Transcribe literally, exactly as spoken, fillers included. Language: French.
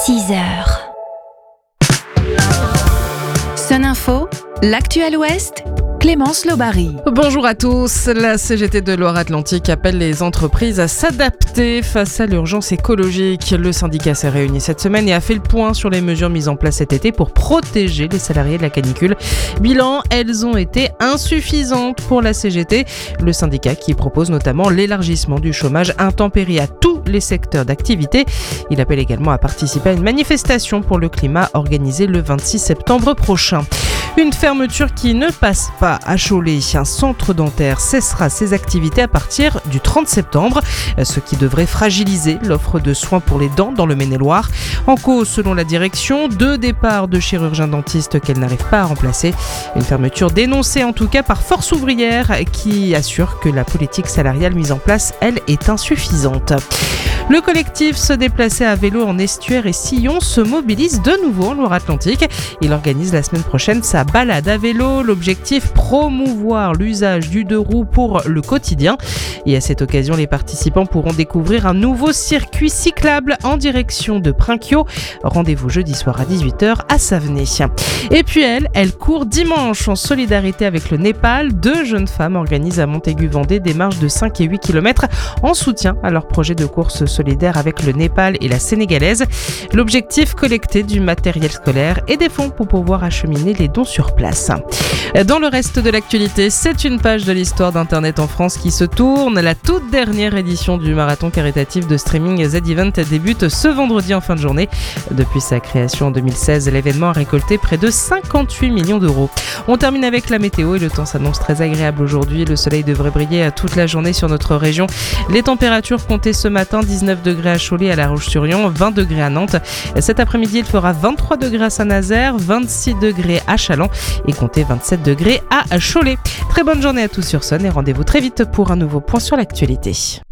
six heures. Sun Info, l'actuel Ouest, Clémence Lobary. Bonjour à tous. La C G T de Loire-Atlantique appelle les entreprises à s'adapter face à l'urgence écologique. Le syndicat s'est réuni cette semaine et a fait le point sur les mesures mises en place cet été pour protéger les salariés de la canicule. Bilan, elles ont été insuffisantes pour la C G T. Le syndicat qui propose notamment l'élargissement du chômage intempérie à tous les secteurs d'activité. Il appelle également à participer à une manifestation pour le climat organisée le vingt-six septembre prochain. Une fermeture qui ne passe pas à Cholet. Un centre dentaire cessera ses activités à partir du trente septembre, ce qui devrait fragiliser l'offre de soins pour les dents dans le Maine-et-Loire. En cause, selon la direction, deux départs de chirurgiens dentistes qu'elle n'arrive pas à remplacer. Une fermeture dénoncée en tout cas par Force ouvrière qui assure que la politique salariale mise en place, elle, est insuffisante. Le collectif Se déplacer à vélo en estuaire et sillon se mobilise de nouveau en Loire-Atlantique. Il organise la semaine prochaine sa balade à vélo. L'objectif, promouvoir l'usage du deux roues pour le quotidien. Et à cette occasion, les participants pourront découvrir un nouveau circuit cyclable en direction de Princiot. Rendez-vous jeudi soir à dix-huit heures à Savenay. Et puis elle, elle court dimanche en solidarité avec le Népal. Deux jeunes femmes organisent à Montaigu-Vendée des marches de cinq et huit kilomètres en soutien à leur projet de course solidaire avec le Népal et la Sénégalaise. L'objectif, collecter du matériel scolaire et des fonds pour pouvoir acheminer les dons sur place. Dans le reste de l'actualité, c'est une page de l'histoire d'Internet en France qui se tourne. La toute dernière édition du marathon caritatif de streaming Z-Event débute ce vendredi en fin de journée. Depuis sa création en deux mille seize, l'événement a récolté près de cinquante-huit millions d'euros. On termine avec la météo et le temps s'annonce très agréable aujourd'hui. Le soleil devrait briller toute la journée sur notre région. Les températures comptées ce matin, dix-neuf degrés à Cholet, à La Roche-sur-Yon, vingt degrés à Nantes. Cet après-midi, il fera vingt-trois degrés à Saint-Nazaire, vingt-six degrés à Châlons et comptez vingt-sept degrés à Cholet. Très bonne journée à tous sur Sun et rendez-vous très vite pour un nouveau point sur l'actualité.